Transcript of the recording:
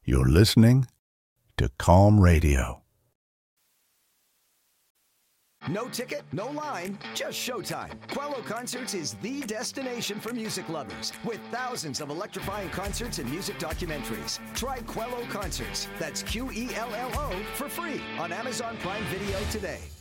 You're listening to Calm Radio. No ticket, no line, just showtime. Quello Concerts is the destination for music lovers, with thousands of electrifying concerts and music documentaries. Try Quello Concerts, that's Quello, for free on Amazon Prime Video today.